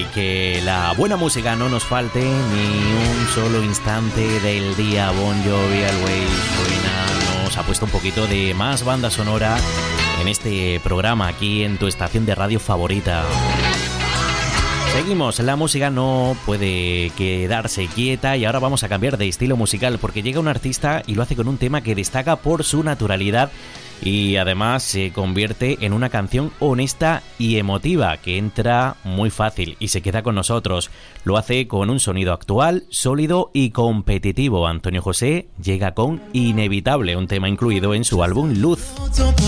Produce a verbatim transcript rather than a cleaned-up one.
y que la buena música no nos falte ni un solo instante del día. Bon Jovi, Always Buena, nos ha puesto un poquito de más banda sonora en este programa aquí en tu estación de radio favorita. Seguimos, la música no puede quedarse quieta y ahora vamos a cambiar de estilo musical porque llega un artista y lo hace con un tema que destaca por su naturalidad y además se convierte en una canción honesta y emotiva que entra muy fácil y se queda con nosotros. Lo hace con un sonido actual, sólido y competitivo. Antonio José llega con Inevitable, un tema incluido en su álbum Luz.